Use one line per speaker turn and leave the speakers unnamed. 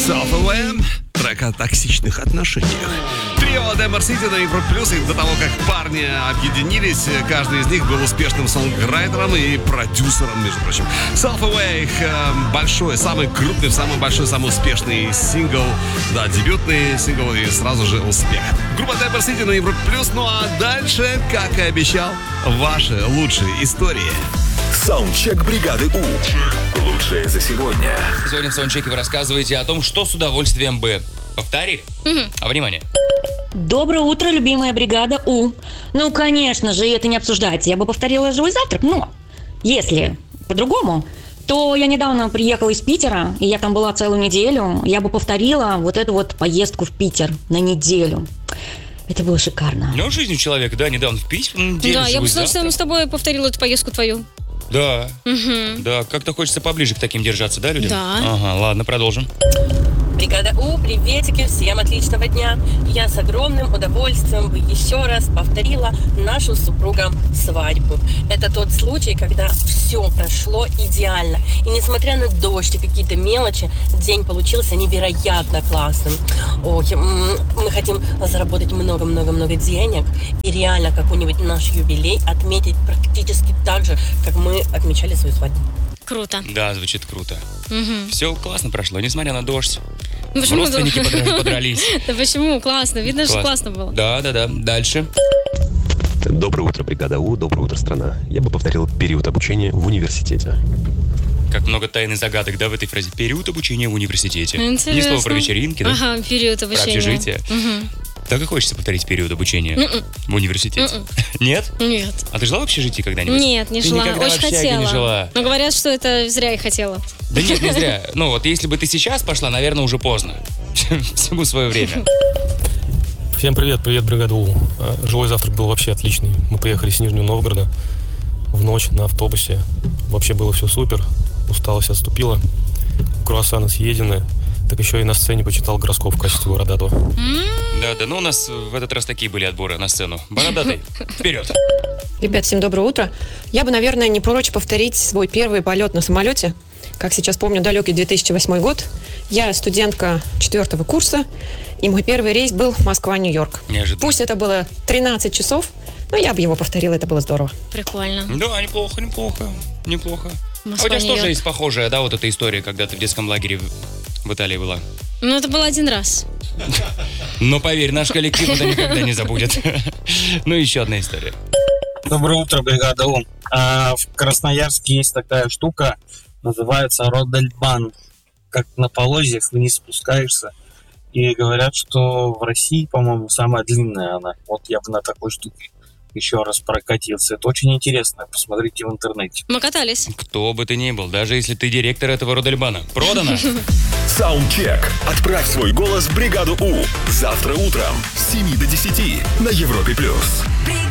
Self-Aware, трек о токсичных отношениях. Трио Denver City на Европе Плюс, и до того, как парни объединились, каждый из них был успешным сонграйтером и продюсером, между прочим. Self-Aware, их большой, самый крупный, самый большой, самый успешный сингл, да, дебютный сингл и сразу же успех. Группа Denver City на Европе Плюс, ну а дальше, как и обещал, ваши лучшие истории.
Саундчек бригады У. Лучшее за сегодня.
Сегодня в саундчеке вы рассказываете о том, что с удовольствием бы повторили. А внимание.
Доброе утро, любимая бригада У. Ну, конечно же, это не обсуждается. Я бы повторила «Живой завтрак», но если по-другому, то я недавно приехала из Питера, и я там была целую неделю. Я бы повторила вот эту вот поездку в Питер на неделю. Это было шикарно.
Ну, жизнь у человека, да, недавно в Питер.
Да, я бы с тобой повторила эту поездку твою.
Да, да, как-то хочется поближе к таким держаться, да, людям?
Да.
Ага, ладно, продолжим.
Бригада У, приветики, всем отличного дня. Я с огромным удовольствием бы еще раз повторила нашу с супругом свадьбу. Это тот случай, когда все прошло идеально. И несмотря на дождь и какие-то мелочи, день получился невероятно классным. Ой, мы хотим заработать много-много-много денег и реально какой-нибудь наш юбилей отметить практически так же, как мы отмечали свою свадьбу.
Круто.
Да, звучит круто. Все классно прошло, несмотря на дождь.
Ну, почему?
Родственники подрались.
Да почему? Классно. Видно, что классно было.
Да. Дальше.
Доброе утро, бригада У, доброе утро, страна. Я бы повторил период обучения в университете.
Как много тайн и загадок, да, в этой фразе. Период обучения в университете.
Интересно.
Ни слова про вечеринки, да?
Ага, период обучения.
Про общежитие. Так и хочется повторить период обучения в университете. Нет?
Нет.
А ты жила в общежитии когда-нибудь?
Нет, не
Ты
жила.
никогда
Очень
в общаге
хотела.
не жила.
Но говорят, что это зря я хотела.
Да нет, не зря. Ну вот, если бы ты сейчас пошла, наверное, уже поздно. Всему свое время.
Всем привет, бригада У. Живой завтрак был вообще отличный. Мы приехали с Нижнего Новгорода в ночь на автобусе. Вообще было все супер. Усталость отступила. Круассаны съедены. Так еще и на сцене почитал гороскоп в качестве бородатого.
Да, ну у нас в этот раз такие были отборы на сцену. Бородатый, вперед!
Ребят, всем доброе утро. Я бы, наверное, не прочь повторить свой первый полет на самолете. Как сейчас помню, далекий 2008 год. Я студентка 4 курса, и мой первый рейс был Москва-Нью-Йорк.
Неожиданно.
Пусть это было 13 часов, но я бы его повторила, это было здорово.
Прикольно.
Да, неплохо. А у тебя
Москва-Нью-Йорк.
тоже есть похожая, да, вот эта история, когда ты в детском лагере в Италии была?
Ну, это был один раз.
Но поверь, наш коллектив это никогда не забудет. Ну, еще одна история.
Доброе утро, бригада У. В Красноярске есть такая штука, называется Родельбан. Как на полозьях вниз спускаешься. И говорят, что в России, по-моему, самая длинная она. Вот я бы на такой штуке еще раз прокатился. Это очень интересно. Посмотрите в интернете.
Мы катались.
Кто бы ты ни был, даже если ты директор этого Родельбана. Продано!
Саундчек. Отправь свой голос в бригаду У. Завтра утром с 7 до 10 на Европе+.